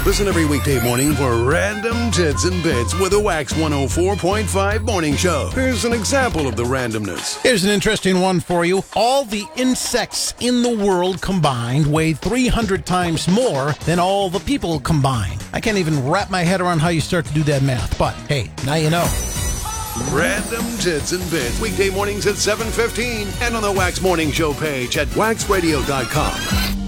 Listen every weekday morning for Random Tits and Bits with the Wax 104.5 Morning Show. Here's an example of the randomness. Here's an interesting one for you. All the insects in the world combined weigh 300 times more than all the people combined. I can't even wrap my head around how you start to do that math, but hey, now you know. Random Tits and Bits, weekday mornings at 7:15 and on the Wax Morning Show page at waxradio.com.